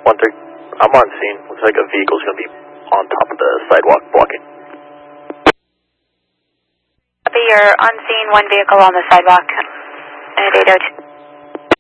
1-3. I'm on scene. Looks like a vehicle's going to be on top of the sidewalk blocking. Copy, you're on scene, one vehicle on the sidewalk at 802.